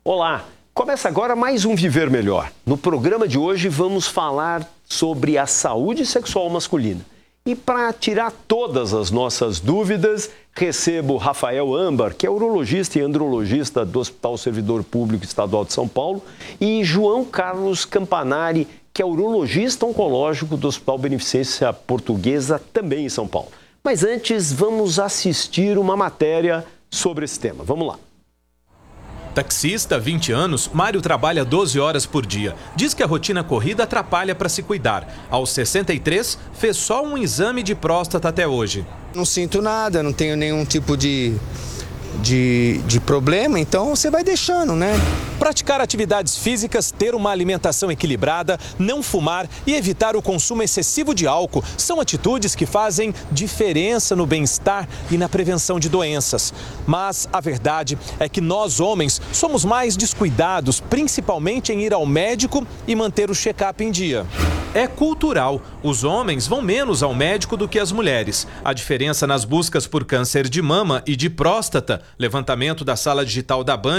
Olá, começa agora mais um Viver Melhor. No programa de hoje vamos falar sobre a saúde sexual masculina. E para tirar todas as nossas dúvidas, recebo Rafael Ambar, que é urologista e andrologista do Hospital Servidor Público Estadual de São Paulo, e João Carlos Campanari, que é urologista oncológico do Hospital Beneficência Portuguesa, também em São Paulo. Mas antes, vamos assistir uma matéria sobre esse tema. Vamos lá. Taxista, 20 anos, Mário trabalha 12 horas por dia. Diz que a rotina corrida atrapalha para se cuidar. Aos 63, fez só um exame de próstata até hoje. Não sinto nada, não tenho nenhum tipo de problema, então você vai deixando, né? Praticar atividades físicas, ter uma alimentação equilibrada, não fumar e evitar o consumo excessivo de álcool são atitudes que fazem diferença no bem-estar e na prevenção de doenças. Mas a verdade é que nós, homens, somos mais descuidados, principalmente em ir ao médico e manter o check-up em dia. É cultural. Os homens vão menos ao médico do que as mulheres. A diferença nas buscas por câncer de mama e de próstata, levantamento da Sala Digital da Band